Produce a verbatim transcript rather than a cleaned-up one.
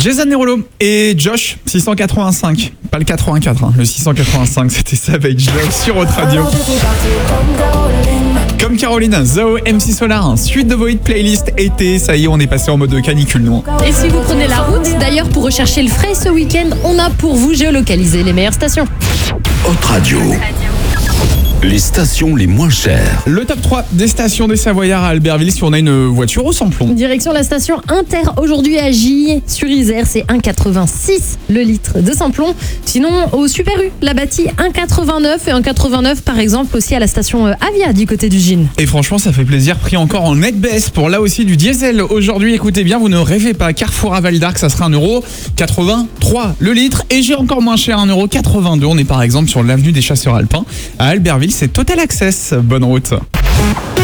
Jason Derulo et Josh, six cent quatre-vingt-cinq. Pas le quatre-vingt-quatre, hein, le six cent quatre-vingt-cinq, c'était Savage Love sur Haute Radio. Comme Caroline, Zao, M C Solar, suite de vos hits playlist été, ça y est, on est passé en mode canicule, non? Et si vous prenez la route, d'ailleurs, pour rechercher le frais ce week-end, on a pour vous géolocalisé les meilleures stations. Haute Radio. Les stations les moins chères. Le top trois des stations des Savoyards à Albertville si on a une voiture au samplon. Direction la station Inter aujourd'hui à Gilles sur Isère, c'est un virgule quatre-vingt-six le litre de samplon. Sinon au Super U, la bâtie un virgule quatre-vingt-neuf et un virgule quatre-vingt-neuf par exemple aussi à la station Avia du côté du Gine. Et franchement ça fait plaisir, prix encore en net baisse pour là aussi du diesel. Aujourd'hui écoutez bien, vous ne rêvez pas, Carrefour à Val d'Arc ça sera un euro quatre-vingt-trois le litre et j'ai encore moins cher, un euro quatre-vingt-deux. On est par exemple sur l'avenue des Chasseurs Alpins à Albertville, c'est Total Access. Bonne route.